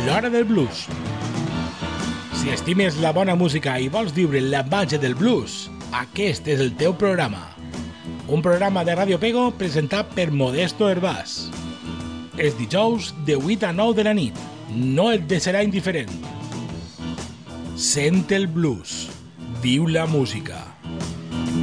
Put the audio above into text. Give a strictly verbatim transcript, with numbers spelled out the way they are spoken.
l'hora del blues. Si estimes la bona música i vols viure la màgia del blues, aquest és el teu programa. Un programa de Radio Pego presentat per Modesto Hervás. Els dijous de vuit a nou de la nit. No et deixarà indiferent. Sent el blues. Viu la música.